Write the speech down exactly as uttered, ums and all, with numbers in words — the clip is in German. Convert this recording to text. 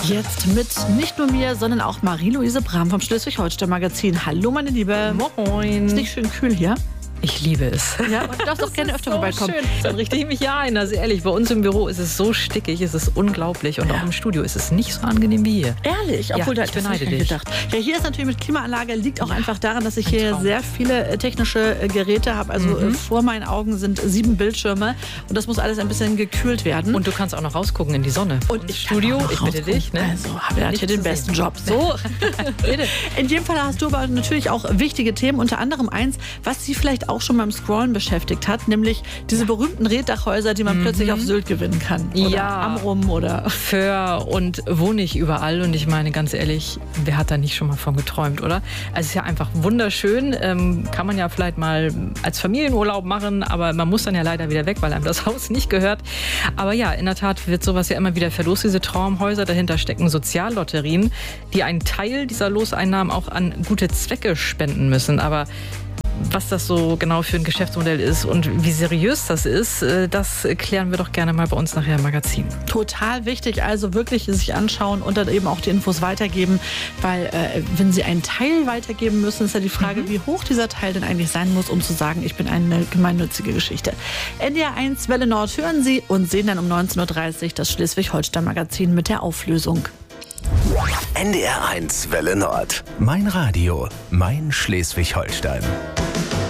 Jetzt mit nicht nur mir, sondern auch Marie-Louise Brahm vom Schleswig-Holstein-Magazin. Hallo, meine Liebe. Moin. Ist nicht schön kühl hier? Ich liebe es. Ja, und du darfst auch gerne öfter so vorbeikommen. Schön. Dann richte ich mich ja ein. Also ehrlich, bei uns im Büro ist es so stickig, es ist unglaublich. Und Ja. auch im Studio ist es nicht so angenehm wie hier. Ehrlich? Obwohl, Ja, da, ich das beneide hab ich nicht dich. gedacht. Ja, hier ist natürlich mit Klimaanlage, liegt auch Ja, einfach daran, dass ich ein hier Traum. sehr viele äh, technische äh, Geräte habe. Also Mhm. äh, vor meinen Augen sind sieben Bildschirme und das muss alles ein bisschen gekühlt werden. Und du kannst auch noch rausgucken in die Sonne. Und Ins ich kann Studio, auch noch ich bitte rausgucken. dich. Ne? Also habe ich Nicht hier den zu besten sehen. Job. So. Bitte. In jedem Fall hast du aber natürlich auch wichtige Themen, unter anderem eins, was Sie vielleicht auch schon beim Scrollen beschäftigt hat, nämlich diese berühmten Reddachhäuser, die man plötzlich auf Sylt gewinnen kann. Oder Ja. Amrum oder... Föhr und wo nicht überall. Und ich meine, ganz ehrlich, wer hat da nicht schon mal von geträumt, oder? Also es ist ja einfach wunderschön. Ähm, kann man ja vielleicht mal als Familienurlaub machen, aber man muss dann ja leider wieder weg, weil einem das Haus nicht gehört. Aber ja, in der Tat wird sowas ja immer wieder verlost, diese Traumhäuser. Dahinter stecken Soziallotterien, die einen Teil dieser Loseinnahmen auch an gute Zwecke spenden müssen. Aber was das so genau für ein Geschäftsmodell ist und wie seriös das ist, das klären wir doch gerne mal bei uns nachher im Magazin. Total wichtig, also wirklich sich anschauen und dann eben auch die Infos weitergeben, weil äh, wenn Sie einen Teil weitergeben müssen, ist ja die Frage, mhm. wie hoch dieser Teil denn eigentlich sein muss, um zu sagen, ich bin eine gemeinnützige Geschichte. N D R eins Welle Nord hören Sie und sehen dann um neunzehn Uhr dreißig das Schleswig-Holstein-Magazin mit der Auflösung. N D R eins Welle Nord. Mein Radio, mein Schleswig-Holstein.